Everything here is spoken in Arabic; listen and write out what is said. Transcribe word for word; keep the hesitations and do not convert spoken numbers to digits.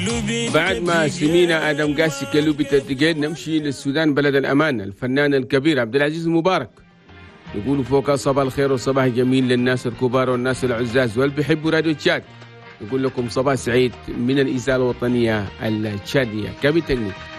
بعد ما سمينا آدم قاسي كلوبي تدقين نمشي للسودان بلد الأمان. الفنان الكبير عبد العزيز المبارك يقولوا فوق صباح الخير وصباح جميل للناس الكبار والناس العزاز واللي بيحبوا راديو تشاد. يقول لكم صباح سعيد من الإذاعة الوطنية التشادية. كابي تكنيك.